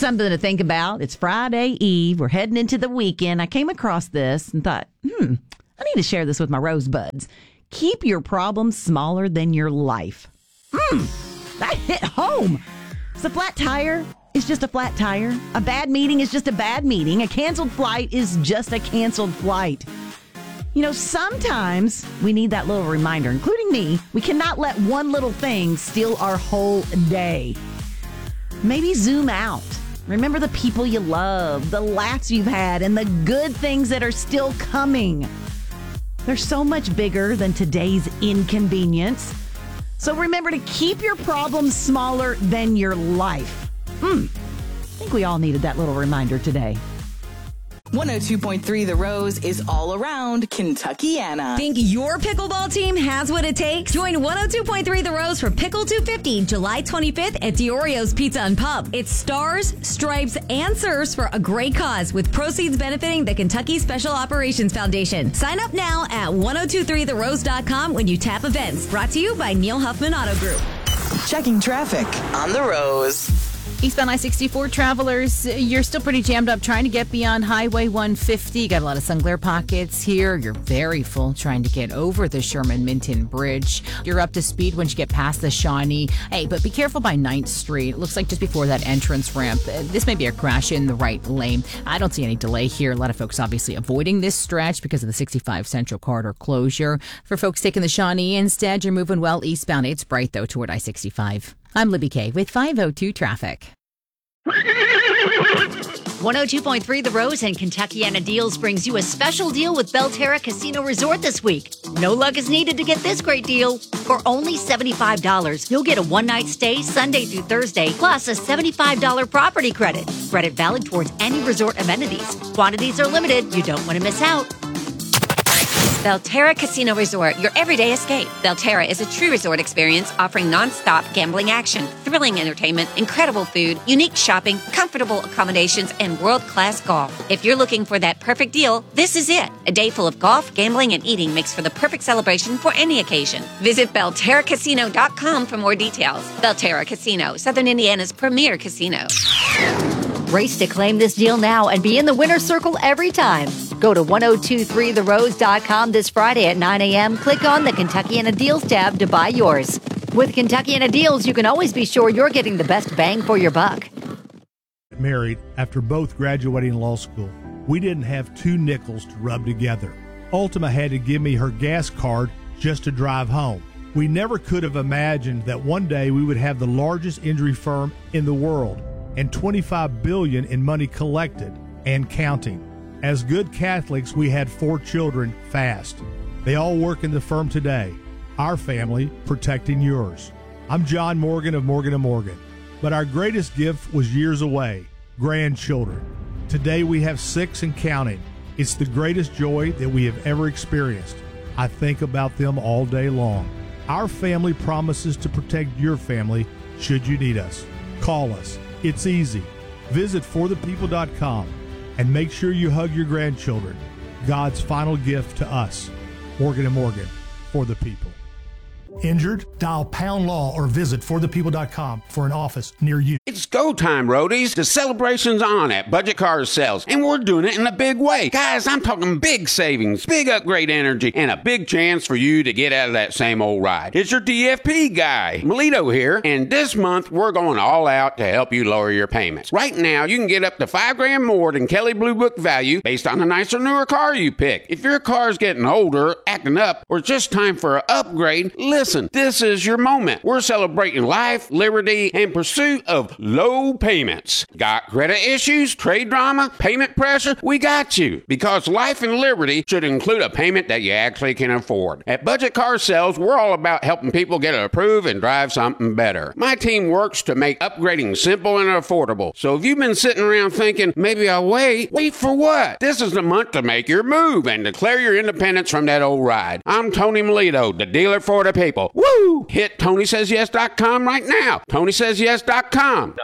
something to think about. It's Friday Eve. We're heading into the weekend. I came across this and thought, I need to share this with my rosebuds. Keep your problems smaller than your life. That hit home. So a flat tire is just a flat tire. A bad meeting is just a bad meeting. A canceled flight is just a canceled flight. You know, sometimes we need that little reminder, including me. We cannot let one little thing steal our whole day. Maybe zoom out. Remember the people you love, the laughs you've had, and the good things that are still coming. They're so much bigger than today's inconvenience. So remember to keep your problems smaller than your life. I think we all needed that little reminder today. 102.3 The Rose is all around Kentuckiana. Think your pickleball team has what it takes? Join 102.3 The Rose for Pickle 250, July 25th at Diorio's Pizza and Pub. It's stars, stripes, and serves for a great cause, with proceeds benefiting the Kentucky Special Operations Foundation. Sign up now at 1023therose.com when you tap events. Brought to you by Neil Huffman Auto Group. Checking traffic on The Rose. Eastbound I-64 travelers, you're still pretty jammed up trying to get beyond Highway 150. You got a lot of sun glare pockets here. You're very full trying to get over the Sherman-Minton Bridge. You're up to speed once you get past the Shawnee. Hey, but be careful by 9th Street. It looks like just before that entrance ramp. This may be a crash in the right lane. I don't see any delay here. A lot of folks obviously avoiding this stretch because of the 65 Central Corridor closure. For folks taking the Shawnee instead, you're moving well eastbound. It's bright, though, toward I-65. I'm Libby Kay with 502 Traffic. 102.3 The Rose and Kentuckiana Deals brings you a special deal with Belterra Casino Resort this week. No luck is needed to get this great deal. For only $75, you'll get a one-night stay Sunday through Thursday, plus a $75 property credit. Credit valid towards any resort amenities. Quantities are limited. You don't want to miss out. Belterra Casino Resort, your everyday escape. Belterra is a true resort experience offering non-stop gambling action, thrilling entertainment, incredible food, unique shopping, comfortable accommodations, and world-class golf. If you're looking for that perfect deal, this is it. A day full of golf, gambling, and eating makes for the perfect celebration for any occasion. Visit BelterraCasino.com for more details. Belterra Casino, Southern Indiana's premier casino. Race to claim this deal now and be in the winner's circle every time. Go to 1023therose.com this Friday at 9 a.m. Click on the Kentuckiana Deals tab to buy yours. With Kentuckiana Deals, you can always be sure you're getting the best bang for your buck. Married after both graduating law school. We didn't have two nickels to rub together. Ultima had to give me her gas card just to drive home. We never could have imagined that one day we would have the largest injury firm in the world and $25 billion in money collected and counting. As good Catholics, we had 4 children fast. They all work in the firm today. Our family protecting yours. I'm John Morgan of Morgan & Morgan. But our greatest gift was years away, grandchildren. Today we have 6 and counting. It's the greatest joy that we have ever experienced. I think about them all day long. Our family promises to protect your family should you need us. Call us. It's easy. Visit forthepeople.com and make sure you hug your grandchildren. God's final gift to us. Morgan & Morgan, for the people. Injured? Dial Pound Law or visit forthepeople.com for an office near you. It's go time, roadies. The celebration's on at Budget Car Sales, and we're doing it in a big way. Guys, I'm talking big savings, big upgrade energy, and a big chance for you to get out of that same old ride. It's your DFP guy, Melito here, and this month we're going all out to help you lower your payments. Right now, you can get up to $5,000 more than Kelley Blue Book value based on a nicer, newer car you pick. If your car's getting older, acting up, or it's just time for an upgrade, listen, this is your moment. We're celebrating life, liberty, and pursuit of low payments. Got credit issues, trade drama, payment pressure? We got you. Because life and liberty should include a payment that you actually can afford. At Budget Car Sales, we're all about helping people get approved and drive something better. My team works to make upgrading simple and affordable. So if you've been sitting around thinking, maybe I'll wait for what? This is the month to make your move and declare your independence from that old ride. I'm Tony Melito, the dealer for the people. Woo! Hit TonySaysYes.com right now. TonySaysYes.com.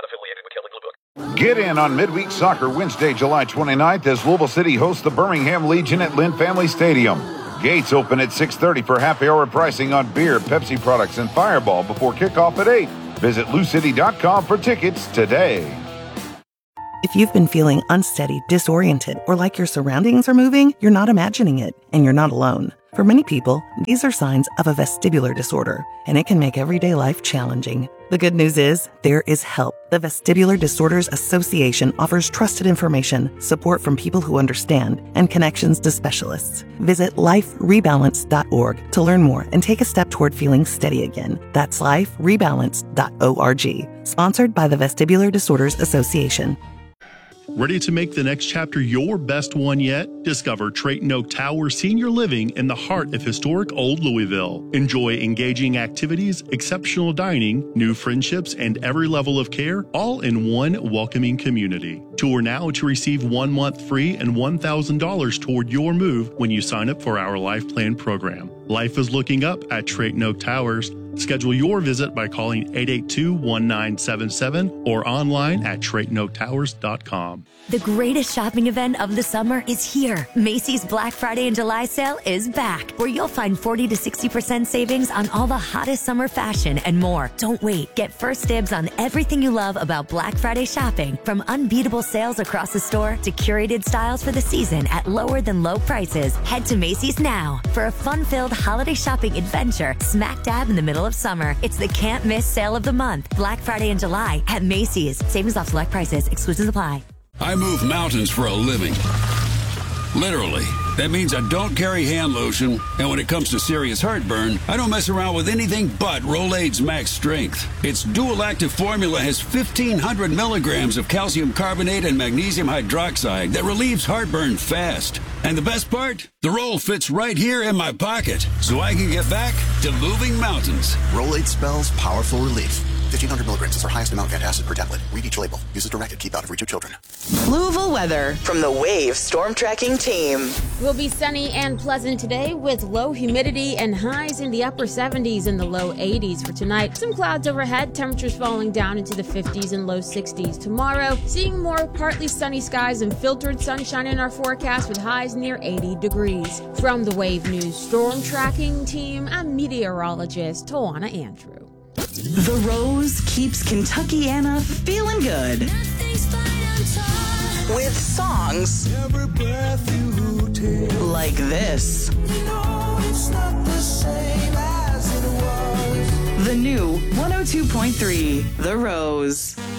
Get in on midweek soccer Wednesday, July 29th as Louisville City hosts the Birmingham Legion at Lynn Family Stadium. Gates open at 6:30 for happy hour pricing on beer, Pepsi products, and Fireball before kickoff at 8. Visit LouCity.com for tickets today. If you've been feeling unsteady, disoriented, or like your surroundings are moving, you're not imagining it, and you're not alone. For many people, these are signs of a vestibular disorder, and it can make everyday life challenging. The good news is, there is help. The Vestibular Disorders Association offers trusted information, support from people who understand, and connections to specialists. Visit liferebalance.org to learn more and take a step toward feeling steady again. That's liferebalance.org. Sponsored by the Vestibular Disorders Association. Ready to make the next chapter your best one yet? Discover Trayton Oak Tower Senior Living in the heart of historic Old Louisville. Enjoy engaging activities, exceptional dining, new friendships, and every level of care, all in one welcoming community. Tour now to receive 1 month free and $1,000 toward your move when you sign up for our Life Plan program. Life is looking up at Trayton Oak Towers. Schedule your visit by calling 882-1977 or online at TraytonOakTowers.com. The greatest shopping event of the summer is here. Macy's Black Friday and July sale is back, where you'll find 40 to 60% savings on all the hottest summer fashion and more. Don't wait. Get first dibs on everything you love about Black Friday shopping, from unbeatable sales across the store to curated styles for the season at lower than low prices. Head to Macy's now for a fun-filled holiday shopping adventure smack dab in the middle of summer. It's the can't miss sale of the month. Black Friday in July at Macy's. Savings off select prices. Exclusions apply. I move mountains for a living. Literally. That means I don't carry hand lotion, and when it comes to serious heartburn, I don't mess around with anything but Rolaids Max Strength. Its dual active formula has 1,500 milligrams of calcium carbonate and magnesium hydroxide that relieves heartburn fast. And the best part? The roll fits right here in my pocket, so I can get back to moving mountains. Rolaids spells powerful relief. 1,500 milligrams is our highest amount of antacid per tablet. Read each label. Use as directed. Keep out of reach of children. Louisville weather from the Wave Storm Tracking Team. Will be sunny and pleasant today with low humidity and highs in the upper 70s and the low 80s for tonight. Some clouds overhead, temperatures falling down into the 50s and low 60s tomorrow. Seeing more partly sunny skies and filtered sunshine in our forecast with highs near 80 degrees. From the Wave News Storm Tracking Team, I'm meteorologist Tawana Andrew. The Rose keeps Kentuckiana feeling good. With songs like this. The new 102.3 The Rose.